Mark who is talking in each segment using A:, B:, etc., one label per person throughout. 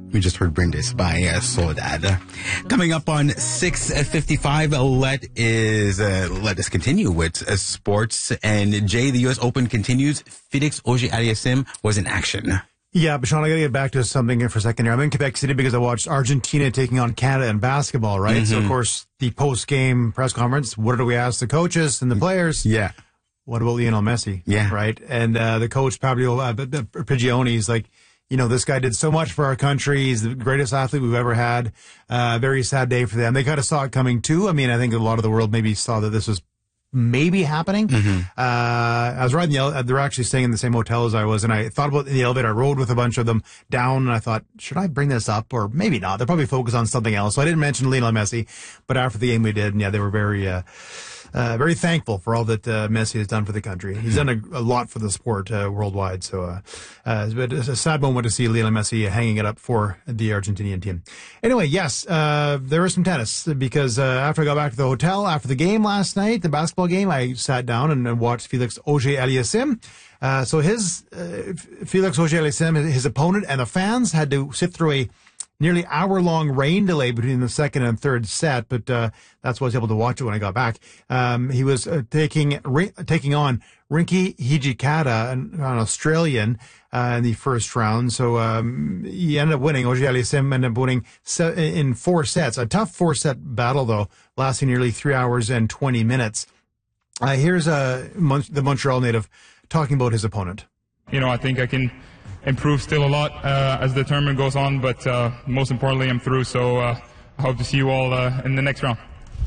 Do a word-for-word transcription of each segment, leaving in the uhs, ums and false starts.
A: We just heard Brindis by uh, Soledad. Coming up on six fifty-five, let is uh, let us continue with uh, sports. And Jay, the U S Open continues. Felix Auger-Aliassime was in action.
B: Yeah, but Sean, I got to get back to something here for a second here. I'm in Quebec City because I watched Argentina taking on Canada in basketball, right? Mm-hmm. So, of course, the post-game press conference, what did we ask the coaches and the players?
A: Yeah.
B: What about Lionel Messi?
A: Yeah.
B: Right? And uh, the coach, Pablo uh, Prigioni, is like, you know, this guy did so much for our country. He's the greatest athlete we've ever had. Uh, very sad day for them. They kind of saw it coming too. I mean, I think a lot of the world maybe saw that this was maybe happening. Mm-hmm. Uh, I was riding the elevator. They're actually staying in the same hotel as I was, and I thought about the elevator. I rode with a bunch of them down, and I thought, should I bring this up? Or maybe not. They're probably focused on something else. So I didn't mention Lionel Messi, but after the game we did, and yeah, they were very, uh, Uh, very thankful for all that uh, Messi has done for the country. He's done a, a lot for the sport uh, worldwide. So uh, uh, it's a sad moment to see Lionel Messi hanging it up for the Argentinian team. Anyway, yes, uh, there was some tennis because uh, after I got back to the hotel, after the game last night, the basketball game, I sat down and, and watched Felix Auger-Aliassime. Uh, so his uh, Felix Auger-Aliassime, his opponent, and the fans had to sit through a nearly hour-long rain delay between the second and third set, but uh, that's why I was able to watch it when I got back. Um, he was uh, taking ri- taking on Rinky Hijikata, an, an Australian, uh, in the first round. So um, he ended up winning. Auger-Aliassime ended up winning se- in four sets. A tough four-set battle, though, lasting nearly three hours and twenty minutes. Uh, here's uh, Mon- the Montreal native talking about his opponent.
C: You know, I think I can improve still a lot uh, as the tournament goes on, but uh, most importantly, I'm through, so uh, I hope to see you all uh, in the next round.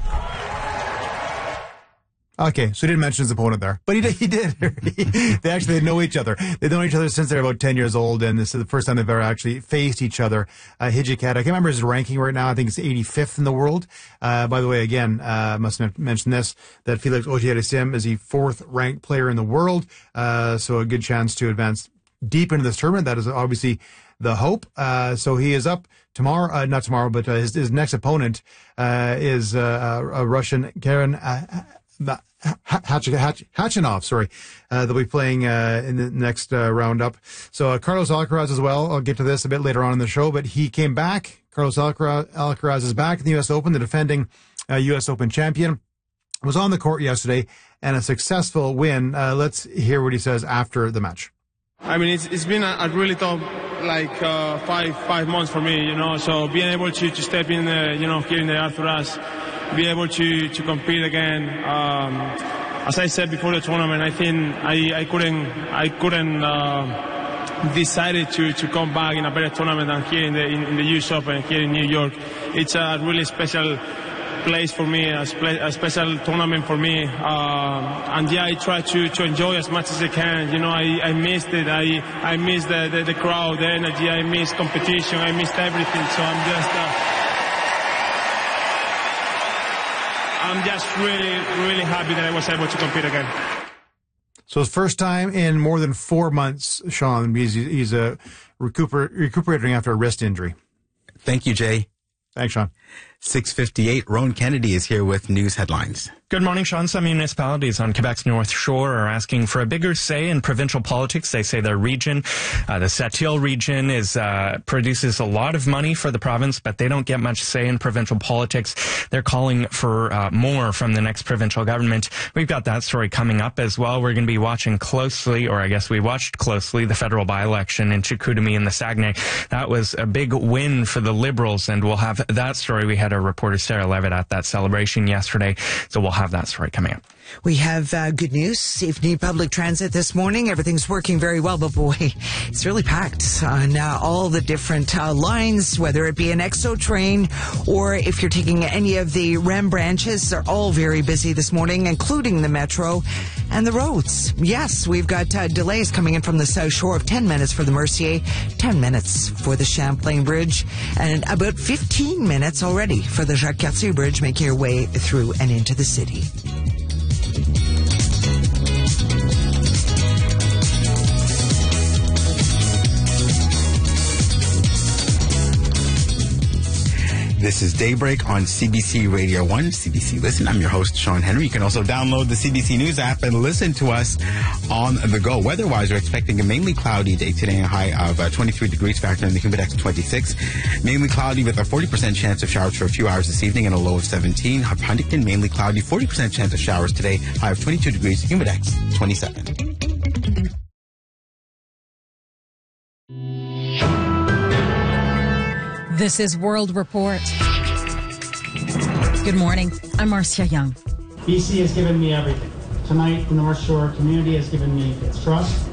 B: Okay, so he didn't mention his opponent there, but he did. He did. They actually know each other. They've known each other since they're about ten years old, and this is the first time they've ever actually faced each other. Uh, Hijikata, I can't remember his ranking right now. I think it's eighty-fifth in the world. Uh, by the way, again, uh, must mention this, that Felix Auger-Aliassime is the fourth ranked player in the world, uh, so a good chance to advance deep into this tournament. That is obviously the hope. Uh, so he is up tomorrow, uh, not tomorrow, but uh, his, his next opponent uh, is uh, a Russian, Karen uh, Khachanov, sorry. Uh, they'll be playing uh, in the next uh, roundup. So uh, Carlos Alcaraz as well. I'll get to this a bit later on in the show, but he came back. Carlos Alcaraz, Alcaraz is back in the U S Open, the defending uh, U S Open champion. Was on the court yesterday and a successful win. Uh, let's hear what he says after the match.
D: I mean, it's it's been a, a really tough, like uh, five five months for me, you know. So being able to, to step in, the, you know, here in the Arthur Ashe, be able to, to compete again. Um, as I said before the tournament, I think I, I couldn't I couldn't uh, decided to, to come back in a better tournament than here in the in, in the U S Open here in New York. It's a really special place for me, a, spe- a special tournament for me, uh, and yeah, I try to, to enjoy as much as I can. You know, I, I missed it. I I missed the, the, the crowd, the energy. I missed competition. I missed everything. So I'm just uh, I'm just really really happy that I was able to compete again.
B: So his first time in more than four months, Sean. He's he's uh, recuper- recuperating after a wrist injury.
A: Thank you, Jay.
B: Thanks, Sean.
A: six fifty-eight, Rowan Kennedy is here with news headlines.
E: Good morning, Sean. Some municipalities on Quebec's North Shore are asking for a bigger say in provincial politics. They say their region, uh, the Sept-Îles region, is uh, produces a lot of money for the province, but they don't get much say in provincial politics. They're calling for uh, more from the next provincial government. We've got that story coming up as well. We're going to be watching closely, or I guess we watched closely, the federal by-election in Chicoutimi in the Saguenay. That was a big win for the Liberals, and we'll have that story. We had our reporter Sarah Levitt at that celebration yesterday, so we'll have that story coming up.
F: We have uh, good news. If you need public transit this morning, everything's working very well, but boy, it's really packed on uh, all the different uh, lines, whether it be an X O train or if you're taking any of the REM branches. They're all very busy this morning, including the Metro and the roads. Yes, we've got uh, delays coming in from the South Shore of ten minutes for the Mercier, ten minutes for the Champlain Bridge, and about fifteen minutes already for the Jacques-Cartier Bridge, making your way through and into the city.
A: This is Daybreak on C B C Radio one, C B C Listen. I'm your host, Sean Henry. You can also download the C B C News app and listen to us on the go. Weather-wise, we're expecting a mainly cloudy day today, a high of uh, twenty-three degrees, factor in the humidex twenty-six. Mainly cloudy with a forty percent chance of showers for a few hours this evening and a low of seventeen. Huntington, mainly cloudy, forty percent chance of showers today, high of twenty-two degrees, humidex twenty-seven.
G: This is World Report. Good morning. I'm Marcia Young.
H: B C has given me everything. Tonight, the North Shore community has given me its trust,